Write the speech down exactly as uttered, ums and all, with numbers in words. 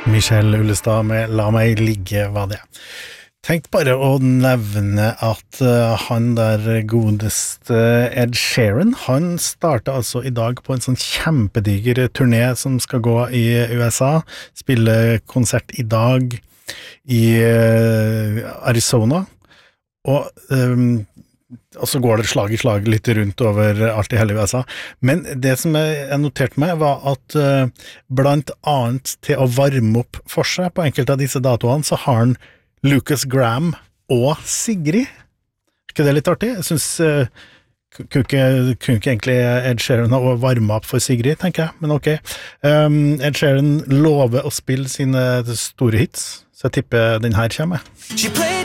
Michelle Ullestad med La meg ligge var det. Tenkt bare å nevne at uh, han der godeste Ed Sheeran, han startet altså i dag på en sånn kjempediger turné som skal gå i U S A, spille konsert i dag i uh, Arizona, og, um, og så går det slag i slag litt rundt over alt i hele U S A. Men det som jeg noterte meg var at uh, blant annet til å varme opp for seg på enkelte av disse datoene, så har han Lucas Graham og Sigrid. Er ikke det litt artig? Jeg synes uh, kunne ikke, kunne ikke egentlig Ed Sheeran ha varmet opp for Sigrid, tenker jeg, men ok. Um, Ed Sheeran lover å spille sine store hits, så jeg tipper den her kommer. She played